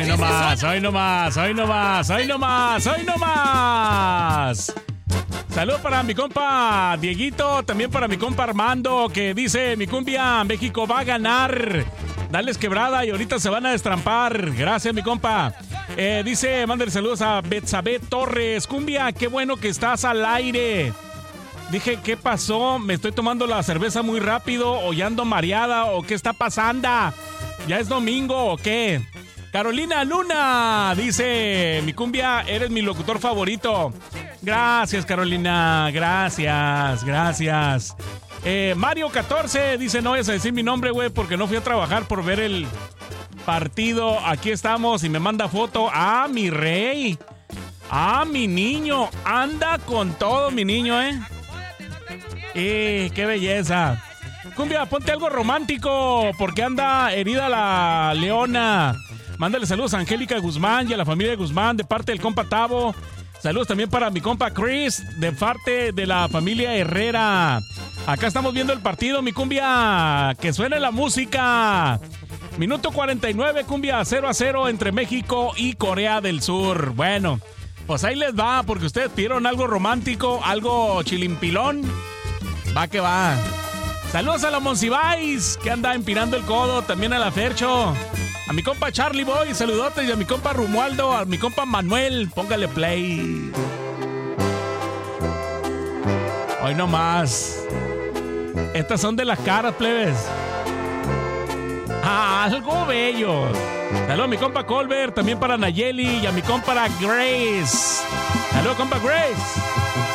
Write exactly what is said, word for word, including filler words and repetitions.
Hoy no más, hoy no más, hoy no más, hoy no más, hoy no más. Saludos para mi compa Dieguito, también para mi compa Armando, que dice, mi cumbia, México va a ganar. Dales quebrada y ahorita se van a destrampar. Gracias, mi compa. Eh, dice, mándale saludos a Betsabe Torres. Cumbia, qué bueno que estás al aire. Dije, ¿qué pasó? ¿Me estoy tomando la cerveza muy rápido o ya ando mareada o qué está pasando? ¿Ya es domingo o qué? Carolina Luna dice, mi cumbia, eres mi locutor favorito. Gracias, Carolina, gracias, gracias. Eh, Mario catorce dice, no vayas a decir mi nombre, güey, porque no fui a trabajar por ver el partido. Aquí estamos y me manda foto. Ah, mi rey. Ah, mi niño. Anda con todo, mi niño, ¿eh? Eh, qué belleza. Cumbia, ponte algo romántico, porque anda herida la leona. Mándale saludos a Angélica Guzmán y a la familia de Guzmán de parte del compa Tavo. Saludos también para mi compa Chris de parte de la familia Herrera. Acá estamos viendo el partido, mi cumbia. Que suene la música. Minuto cuarenta y nueve, cumbia, cero a cero entre México y Corea del Sur. Bueno, pues ahí les va, porque ustedes pidieron algo romántico, algo chilimpilón. Va que va. Saludos a la Monsiváis, que anda empinando el codo. También a la Fercho. A mi compa Charlie Boy, saludotes. Y a mi compa Romualdo, a mi compa Manuel. Póngale play. Hoy no más. Estas son de las caras, plebes. Ah, algo bello. Saludos a mi compa Colbert, también para Nayeli y a mi compa Grace. Saludos, compa Grace.